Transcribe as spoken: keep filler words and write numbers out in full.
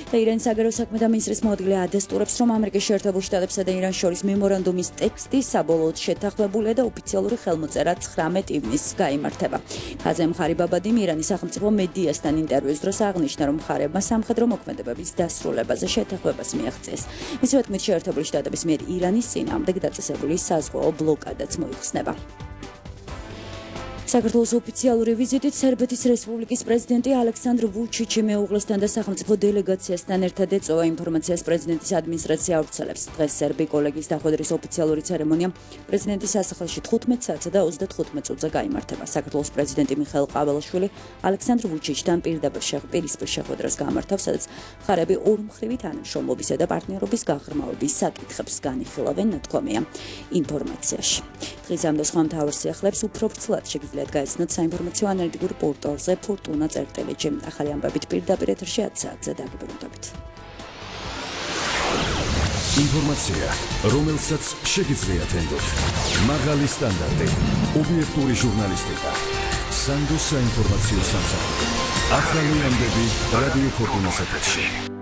და ირანის საგარეო საქმეთა მინისტრის მოადგილე ადასტურებს, რომ ამერიკის შეერთებულ შტატებსა და ირანს შორის მემორანდუმის ტექსტი საბოლოოდ შეთანხმებულია და ოფიციალური ხელმოწერა ცხრამეტ ივნისს გაიმართება. ქაზემ ხარიბაბადი ირანის სახელმწიფო მედიასთან ინტერვიუს დროს აღნიშნა, რომ მხარეებმა სამხედრო მოქმედებების დასრულებაზე შეთანხმებას მიაღწიეს. მისივე თქმით, შეერთებული შტატების მიერ ირანის წინააღმდეგ დაწესებული საზღვაო ბლოკადაც მოიხსნება. საქართველოს ოფიციალური ვიზიტით სერბეთის რესპუბლიკის პრეზიდენტი ალექსანდრ ვუჩიჩი მეუღლესთან და სახელმწიფო დელეგაციასთან ერთად ეწევა ინფორმაციას პრეზიდენტის ადმინისტრაცია ავრცელებს. დღეს სერბი კოლეგის დახვედრის ოფიციალური ცერემონია პრეზიდენტის სასახლეში თხუთმეტ საათსა და ოცდათხუთმეტ წუთზე გაიმართება. საქართველოს პრეზიდენტი მიხეილ ყაველაშვილი ალექსანდრ ვუჩიჩთან პირდაპირ პირისპირ შეხვედრას გამართავს, სადაც მხარეები ორმხრივი თანამშრომლობისა და პარტნიორობის გაღრმავების საკითხებს განიხილავენ, ნათქვამია ინფორმაციაში. დღის ამ და სხვა მთავარ სიახლეებს უფრო ვრცლად შეგიძლიათ გაიცნოთ საინფორმაციო ანალიტიკურ პორტალზე ფორტუნა წერტილიჯი. ახალი ამბებით პირდაპირ ეთერში ათი საათზე დაგიბრუნდებით. ინფორმაცია, რომელსაც შეგიძლიათ ენდოთ. მაღალი სტანდარტი, ობიექტური ჟურნალისტიკა. სანდოს საინფორმაციო სამსახური. ახალი ამბები რადიო ფორტუნას ეთერში.